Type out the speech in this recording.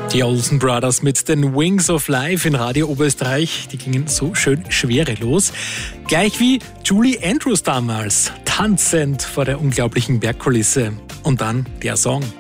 Die Olsen Brothers mit den Wings of Life in Radio Oberösterreich, die gingen so schön schwerelos. Gleich wie Julie Andrews damals, tanzend vor der unglaublichen Bergkulisse. Und dann der Song.